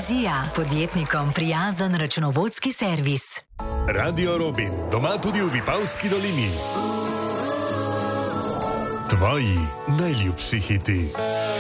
Vizija, podjetnikom prijazen računovodski servis. Radio Robin, doma tudi v Vipavski dolini. Tvoji najljubši hiti.